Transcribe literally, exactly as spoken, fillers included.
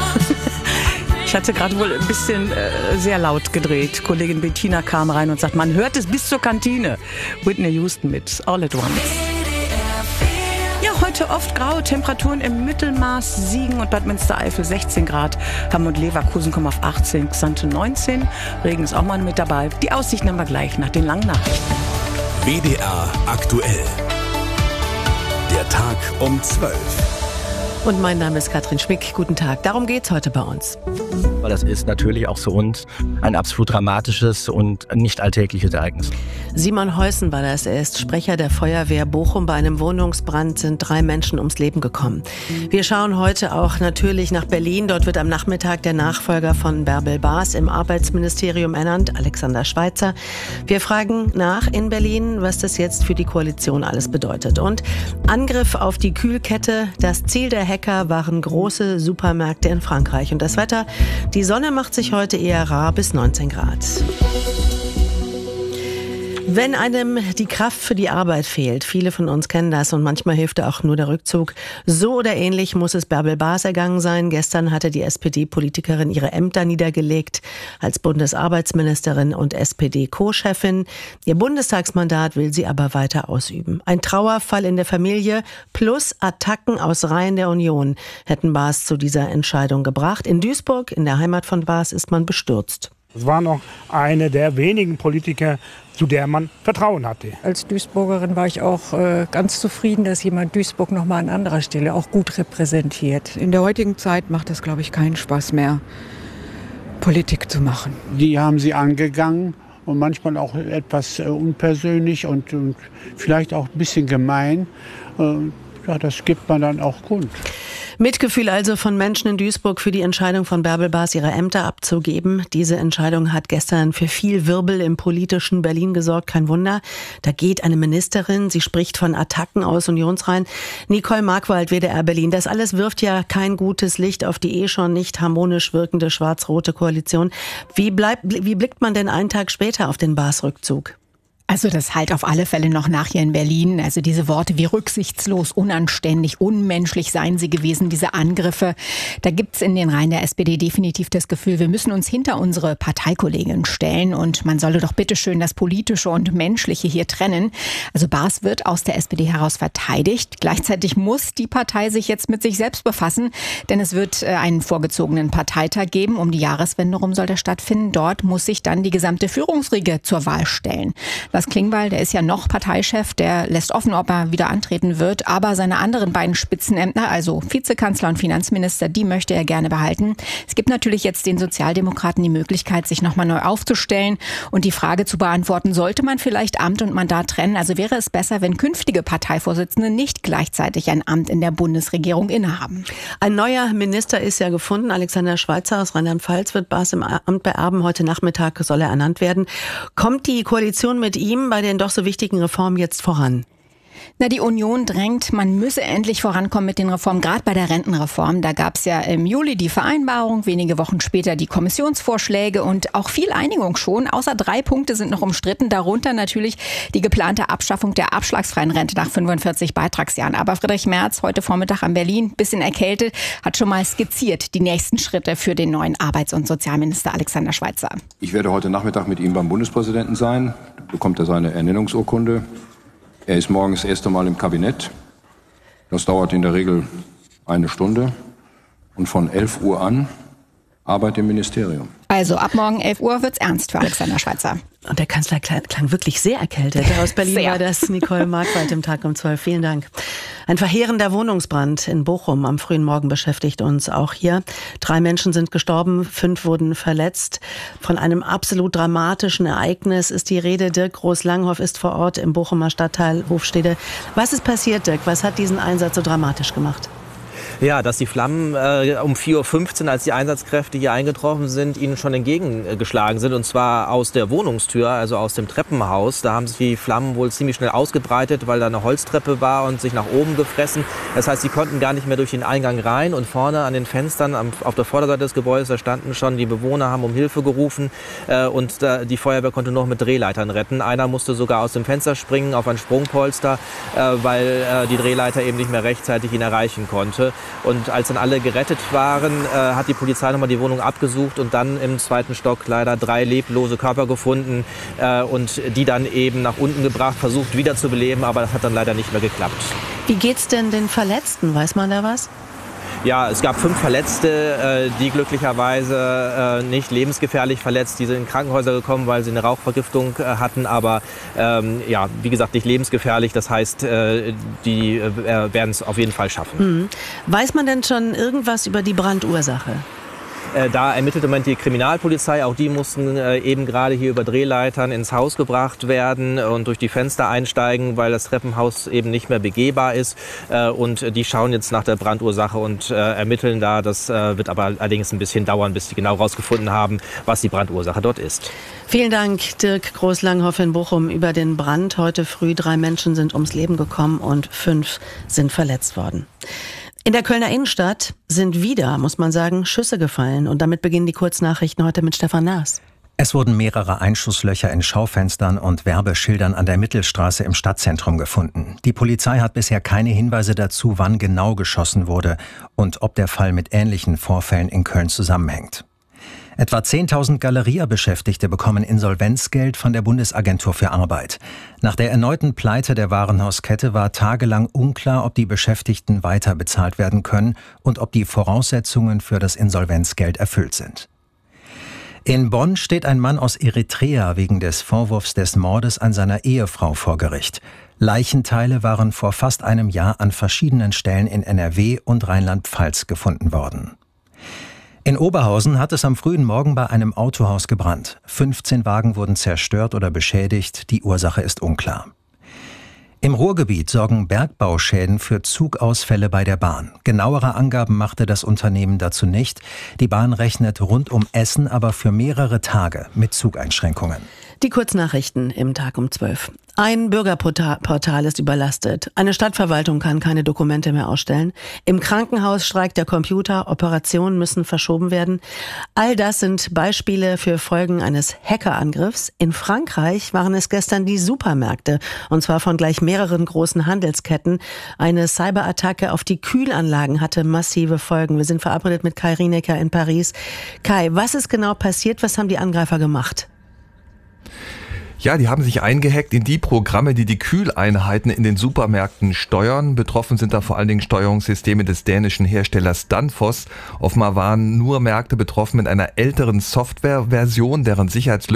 Ich hatte gerade wohl ein bisschen äh, sehr laut gedreht. Kollegin Bettina kam rein und sagt, man hört es bis zur Kantine. Whitney Houston mit All at Once. Ja, heute oft grau, Temperaturen im Mittelmaß, Siegen und Bad Münstereifel sechzehn Grad, Hamm und Leverkusen kommen auf achtzehn, Xanten neunzehn, Regen ist auch mal mit dabei. Die Aussichten haben wir gleich nach den langen Nachrichten. W D R aktuell. Der Tag um zwölf. Und mein Name ist Katrin Schmick. Guten Tag. Darum geht's heute bei uns. Das ist natürlich auch für uns ein absolut dramatisches und nicht alltägliches Ereignis. Simon Heusen war das. Er ist Sprecher der Feuerwehr Bochum. Bei einem Wohnungsbrand sind drei Menschen ums Leben gekommen. Wir schauen heute auch natürlich nach Berlin. Dort wird am Nachmittag der Nachfolger von Bärbel Baas im Arbeitsministerium ernannt, Alexander Schweitzer. Wir fragen nach in Berlin, was das jetzt für die Koalition alles bedeutet. Und Angriff auf die Kühlkette. Das Ziel der Hacker waren große Supermärkte in Frankreich. Und das Wetter, die Sonne macht sich heute eher rar bis neunzehn Grad. Wenn einem die Kraft für die Arbeit fehlt, viele von uns kennen das und manchmal hilft auch nur der Rückzug. So oder ähnlich muss es Bärbel Baas ergangen sein. Gestern hatte die S P D-Politikerin ihre Ämter niedergelegt als Bundesarbeitsministerin und S P D-Co-Chefin. Ihr Bundestagsmandat will sie aber weiter ausüben. Ein Trauerfall in der Familie plus Attacken aus Reihen der Union hätten Baas zu dieser Entscheidung gebracht. In Duisburg, in der Heimat von Baas, ist man bestürzt. Es war noch eine der wenigen Politiker, zu der man Vertrauen hatte. Als Duisburgerin war ich auch äh, ganz zufrieden, dass jemand Duisburg noch mal an anderer Stelle auch gut repräsentiert. In der heutigen Zeit macht es, glaube ich, keinen Spaß mehr, Politik zu machen. Die haben sie angegangen und manchmal auch etwas äh, unpersönlich und, und vielleicht auch ein bisschen gemein. Äh, ja, das gibt man dann auch kund. Mitgefühl also von Menschen in Duisburg für die Entscheidung von Bärbel Baas, ihre Ämter abzugeben. Diese Entscheidung hat gestern für viel Wirbel im politischen Berlin gesorgt. Kein Wunder. Da geht eine Ministerin, sie spricht von Attacken aus Unionsreihen. Nicole Markwald, W D R Berlin. Das alles wirft ja kein gutes Licht auf die eh schon nicht harmonisch wirkende schwarz-rote Koalition. Wie bleibt, wie blickt man denn einen Tag später auf den Baas-Rückzug? Also das halt auf alle Fälle noch nach hier in Berlin. Also diese Worte wie rücksichtslos, unanständig, unmenschlich seien sie gewesen, diese Angriffe. Da gibt's in den Reihen der S P D definitiv das Gefühl, wir müssen uns hinter unsere Parteikollegin stellen und man solle doch bitteschön das Politische und Menschliche hier trennen. Also Baas wird aus der S P D heraus verteidigt. Gleichzeitig muss die Partei sich jetzt mit sich selbst befassen, denn es wird einen vorgezogenen Parteitag geben. Um die Jahreswende rum soll der stattfinden. Dort muss sich dann die gesamte Führungsriege zur Wahl stellen. Lars Klingbeil, der ist ja noch Parteichef, der lässt offen, ob er wieder antreten wird. Aber seine anderen beiden Spitzenämter, also Vizekanzler und Finanzminister, die möchte er gerne behalten. Es gibt natürlich jetzt den Sozialdemokraten die Möglichkeit, sich nochmal neu aufzustellen und die Frage zu beantworten, sollte man vielleicht Amt und Mandat trennen? Also wäre es besser, wenn künftige Parteivorsitzende nicht gleichzeitig ein Amt in der Bundesregierung innehaben. Ein neuer Minister ist ja gefunden. Alexander Schweitzer aus Rheinland-Pfalz wird Baas im Amt beerben. Heute Nachmittag soll er ernannt werden. Kommt die Koalition mit ihm bei den doch so wichtigen Reformen jetzt voran? Na, die Union drängt, man müsse endlich vorankommen mit den Reformen, gerade bei der Rentenreform. Da gab es ja im Juli die Vereinbarung, wenige Wochen später die Kommissionsvorschläge und auch viel Einigung schon. Außer drei Punkte sind noch umstritten, darunter natürlich die geplante Abschaffung der abschlagsfreien Rente nach fünfundvierzig Beitragsjahren. Aber Friedrich Merz, heute Vormittag an Berlin, bisschen erkältet, hat schon mal skizziert die nächsten Schritte für den neuen Arbeits- und Sozialminister Alexander Schweitzer. Ich werde heute Nachmittag mit ihm beim Bundespräsidenten sein, da bekommt er seine Ernennungsurkunde. Er ist morgens das erste Mal im Kabinett. Das dauert in der Regel eine Stunde. Und von elf Uhr an Arbeit im Ministerium. Also ab morgen elf Uhr wird's ernst für Alexander Schweitzer. Und der Kanzler klang, klang wirklich sehr erkältet. Aus Berlin sehr. War das Nicole Markwald im Tag um zwölf. Vielen Dank. Ein verheerender Wohnungsbrand in Bochum am frühen Morgen beschäftigt uns auch hier. Drei Menschen sind gestorben, fünf wurden verletzt. Von einem absolut dramatischen Ereignis ist die Rede. Dirk Groß-Langhoff ist vor Ort im Bochumer Stadtteil Hofstede. Was ist passiert, Dirk? Was hat diesen Einsatz so dramatisch gemacht? Ja, dass die Flammen äh, um vier Uhr fünfzehn, als die Einsatzkräfte hier eingetroffen sind, ihnen schon entgegengeschlagen sind. Und zwar aus der Wohnungstür, also aus dem Treppenhaus. Da haben sich die Flammen wohl ziemlich schnell ausgebreitet, weil da eine Holztreppe war und sich nach oben gefressen. Das heißt, sie konnten gar nicht mehr durch den Eingang rein. Und vorne an den Fenstern, am, auf der Vorderseite des Gebäudes, da standen schon die Bewohner, haben um Hilfe gerufen. Äh, und da, die Feuerwehr konnte nur mit Drehleitern retten. Einer musste sogar aus dem Fenster springen auf ein Sprungpolster, äh, weil äh, die Drehleiter eben nicht mehr rechtzeitig ihn erreichen konnte. Und als dann alle gerettet waren, äh, hat die Polizei nochmal die Wohnung abgesucht und dann im zweiten Stock leider drei leblose Körper gefunden äh, und die dann eben nach unten gebracht, versucht wiederzubeleben, aber das hat dann leider nicht mehr geklappt. Wie geht's denn den Verletzten? Weiß man da was? Ja, es gab fünf Verletzte, die glücklicherweise nicht lebensgefährlich verletzt. Die sind in Krankenhäuser gekommen, weil sie eine Rauchvergiftung hatten. Aber ähm, ja, wie gesagt, nicht lebensgefährlich. Das heißt, die werden es auf jeden Fall schaffen. Mhm. Weiß man denn schon irgendwas über die Brandursache? Da ermittelt im Moment die Kriminalpolizei. Auch die mussten eben gerade hier über Drehleitern ins Haus gebracht werden und durch die Fenster einsteigen, weil das Treppenhaus eben nicht mehr begehbar ist. Und die schauen jetzt nach der Brandursache und ermitteln da. Das wird aber allerdings ein bisschen dauern, bis sie genau rausgefunden haben, was die Brandursache dort ist. Vielen Dank, Dirk Groß-Langhoff in Bochum, über den Brand. Heute früh drei Menschen sind ums Leben gekommen und fünf sind verletzt worden. In der Kölner Innenstadt sind wieder, muss man sagen, Schüsse gefallen. Und damit beginnen die Kurznachrichten heute mit Stefan Naas. Es wurden mehrere Einschusslöcher in Schaufenstern und Werbeschildern an der Mittelstraße im Stadtzentrum gefunden. Die Polizei hat bisher keine Hinweise dazu, wann genau geschossen wurde und ob der Fall mit ähnlichen Vorfällen in Köln zusammenhängt. Etwa zehntausend Galeria-Beschäftigte bekommen Insolvenzgeld von der Bundesagentur für Arbeit. Nach der erneuten Pleite der Warenhauskette war tagelang unklar, ob die Beschäftigten weiter bezahlt werden können und ob die Voraussetzungen für das Insolvenzgeld erfüllt sind. In Bonn steht ein Mann aus Eritrea wegen des Vorwurfs des Mordes an seiner Ehefrau vor Gericht. Leichenteile waren vor fast einem Jahr an verschiedenen Stellen in N R W und Rheinland-Pfalz gefunden worden. In Oberhausen hat es am frühen Morgen bei einem Autohaus gebrannt. fünfzehn Wagen wurden zerstört oder beschädigt. Die Ursache ist unklar. Im Ruhrgebiet sorgen Bergbauschäden für Zugausfälle bei der Bahn. Genauere Angaben machte das Unternehmen dazu nicht. Die Bahn rechnet rund um Essen aber für mehrere Tage mit Zugeinschränkungen. Die Kurznachrichten im Tag um zwölf. Ein Bürgerportal ist überlastet. Eine Stadtverwaltung kann keine Dokumente mehr ausstellen. Im Krankenhaus streikt der Computer. Operationen müssen verschoben werden. All das sind Beispiele für Folgen eines Hackerangriffs. In Frankreich waren es gestern die Supermärkte. Und zwar von gleich mehreren großen Handelsketten. Eine Cyberattacke auf die Kühlanlagen hatte massive Folgen. Wir sind verabredet mit Kai Rienecker in Paris. Kai, was ist genau passiert? Was haben die Angreifer gemacht? Ja, die haben sich eingehackt in die Programme, die die Kühleinheiten in den Supermärkten steuern. Betroffen sind da vor allen Dingen Steuerungssysteme des dänischen Herstellers Danfoss. Offenbar waren nur Märkte betroffen mit einer älteren Softwareversion, deren Sicherheitslücken